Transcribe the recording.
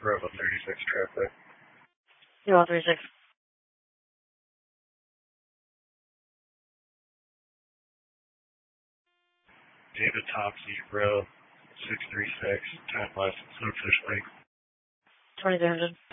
Road 36 traffic. You're 36. David Tom 0, 636, time license, officially. 2300.